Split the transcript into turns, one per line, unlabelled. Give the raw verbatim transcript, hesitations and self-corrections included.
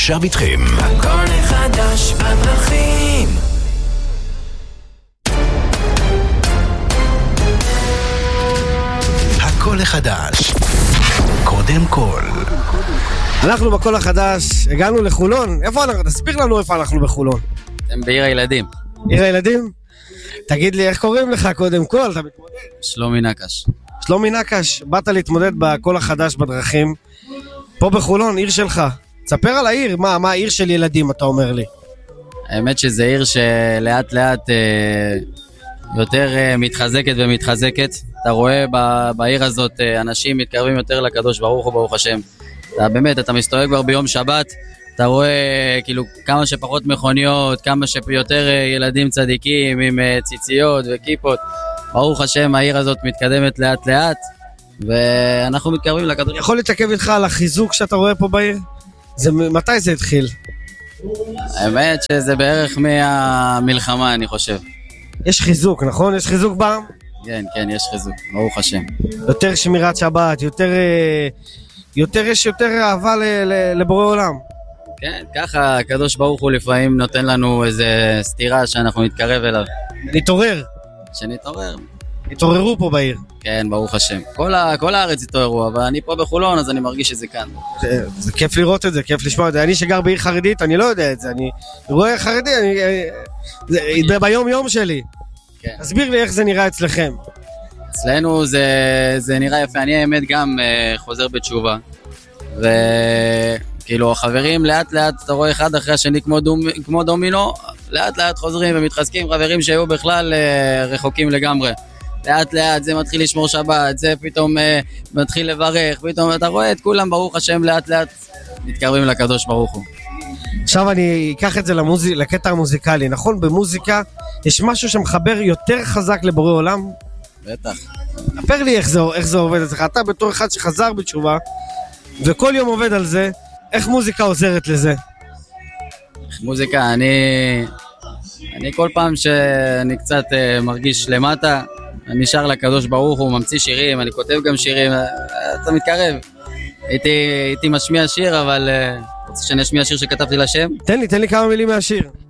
עכשיו איתכם.
הכל חדש בדרכים.
הכל החדש. קודם כל.
אנחנו בכל החדש, הגענו לחולון. איפה אנחנו? תסביר לנו איפה אנחנו בחולון.
אתם בעיר הילדים.
עיר הילדים? תגיד לי, איך קוראים לך קודם כל? אתה מתמודד?
שלומי נקש.
שלומי נקש, באת להתמודד בכל החדש בדרכים. פה בחולון, עיר שלך. תספר על העיר, מה, מה העיר של ילדים, אתה אומר לי?
האמת שזה עיר שלאט לאט אה, יותר אה, מתחזקת ומתחזקת. אתה רואה ב, בעיר הזאת אה, אנשים מתקרבים יותר לקדוש ברוך הוא, ברוך השם. אתה באמת, אתה מסתובב כבר ביום שבת, אתה רואה כאילו כמה שפחות מכוניות, כמה שיותר ילדים צדיקים עם ציציות וכיפות. ברוך השם, העיר הזאת מתקדמת לאט לאט, ואנחנו מתקרבים לקדוש.
יכול להתעכב איתך על החיזוק שאתה רואה פה בעיר? זה, מתי זה התחיל?
האמת שזה בערך מהמלחמה, אני חושב.
יש חיזוק, נכון? יש חיזוק בעם?
כן, כן, יש חיזוק, ברוך השם.
יותר שמירת שבת, יותר, יותר יש יותר אהבה לבורא עולם.
כן, ככה הקדוש ברוך הוא לפעמים נותן לנו איזה סתירה שאנחנו נתקרב אליו.
נתעורר.
שנתעורר.
התעוררו פה בעיר.
כן, ברוך השם. כל, ה, כל הארץ התעוררו, אבל אני פה בחולון, אז אני מרגיש שזה כאן.
זה, זה כיף לראות את זה, כיף לשמוע את זה. אני שגר בעיר חרדית, אני לא יודע את זה. אני רואה חרדי, אני, זה, זה ביום יום שלי.
כן.
תסביר לי איך זה נראה אצלכם.
אצלנו זה, זה נראה יפה. אני האמת גם uh, חוזר בתשובה. וכאילו החברים לאט לאט, אתה רואה אחד אחרי השני כמו, דומ, כמו דומינו, לאט לאט חוזרים ומתחזקים, חברים שהיו בכלל uh, רחוקים לגמרי. לאט לאט זה מתחיל לשמור שבת, זה פתאום אה, מתחיל לברך, פתאום אתה רואה את כולם ברוך השם לאט לאט מתקרבים לקדוש ברוך הוא.
עכשיו אני אקח את זה למוז... לקטע המוזיקלי, נכון? במוזיקה יש משהו שמחבר יותר חזק לבורא עולם?
בטח.
ספר לי איך זה, איך זה עובד אצלך, אתה בתור אחד שחזר בתשובה וכל יום עובד על זה, איך מוזיקה עוזרת לזה?
מוזיקה, אני, אני כל פעם שאני קצת אה, מרגיש למטה, אני שר לקדוש ברוך הוא, ממציא שירים, אני כותב גם שירים, אתה מתקרב. הייתי, הייתי משמיע שיר, אבל רוצה שאני אשמיע שיר שכתבתי לשם?
תן לי, תן לי כמה מילים מהשיר.